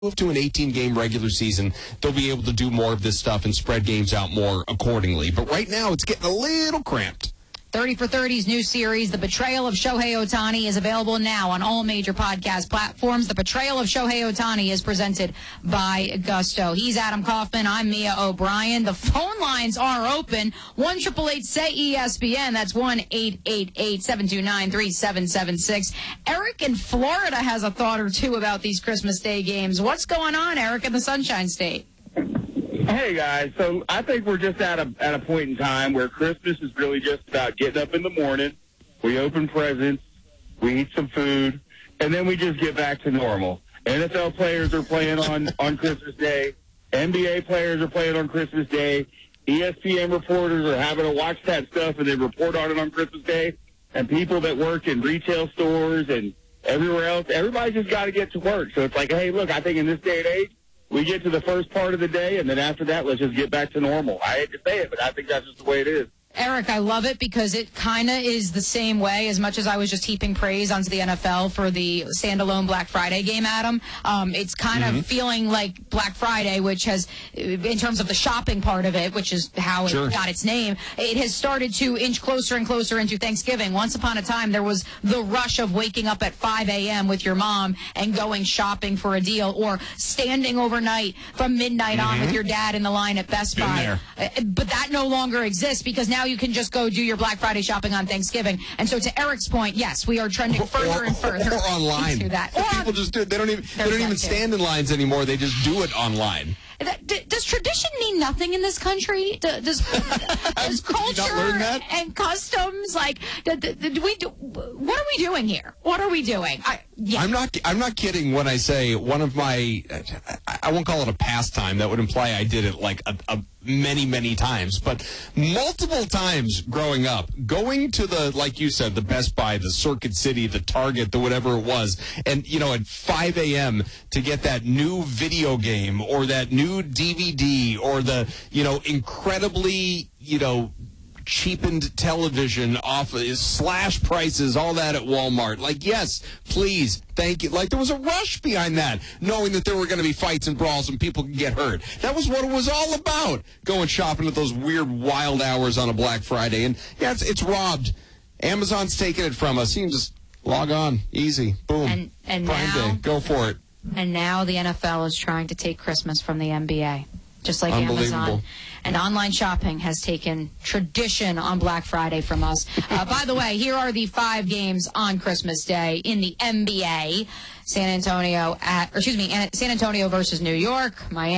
move to an 18-game regular season, they'll be able to do more of this stuff and spread games out more accordingly. But right now, it's getting a little cramped. 30 for 30's new series, The Betrayal of Shohei Ohtani, is available now on all major podcast platforms. The Betrayal of Shohei Ohtani is presented by Gusto. He's Adam Kaufman. I'm Mia O'Brien. The phone lines are open. 1-888-SAY-ESPN. That's 1-888-729-3776. Eric in Florida has a thought or two about these Christmas Day games. What's going on, Eric, in the Sunshine State? Hey, guys. So I think we're just at a point in time where Christmas is really just about getting up in the morning, we open presents, we eat some food, and then we just get back to normal. NFL players are playing on Christmas Day. NBA players are playing on Christmas Day. ESPN reporters are having to watch that stuff and then report on it on Christmas Day. And people that work in retail stores and everywhere else, everybody just got to get to work. So it's like, hey, look, I think in this day and age, we get to the first part of the day, and then after that, let's just get back to normal. I hate to say it, but I think that's just the way it is. Eric, I love it because it kind of is the same way. As much as I was just heaping praise onto the NFL for the standalone Black Friday game, Adam, it's kind of feeling like Black Friday, which has, in terms of the shopping part of it, which is how it got its name, it has started to inch closer and closer into Thanksgiving. Once upon a time, there was the rush of waking up at 5 a.m. with your mom and going shopping for a deal, or standing overnight from midnight on with your dad in the line at Best Buy. But that no longer exists because now you can just go do your Black Friday shopping on Thanksgiving. And so to Eric's point, yes, we are trending further and further or online. into that. People just do it. They don't even stand in lines anymore. They just do it online. Does tradition mean nothing in this country? Does culture and customs, like, what are we doing here? What are we doing? I'm not kidding when I say one of my, I won't call it a pastime. That would imply I did it like many times, but multiple times growing up, going to the, like you said, the Best Buy, the Circuit City, the Target, the whatever it was, and, at 5 a.m. to get that new video game or that new DVD or the, incredibly, cheapened television off slash prices, all that at Walmart. Like, yes, please, thank you. Like, there was a rush behind that, knowing that there were going to be fights and brawls and people could get hurt. That was what it was all about, going shopping at those weird, wild hours on a Black Friday. And, yeah, it's robbed. Amazon's taking it from us. You can just log on. Easy. Boom. And Prime now, Day. Go for it. And now the NFL is trying to take Christmas from the NBA. Just like Amazon. And online shopping has taken tradition on Black Friday from us. By the way, here are the 5 games on Christmas Day in the NBA. San Antonio versus New York, Miami.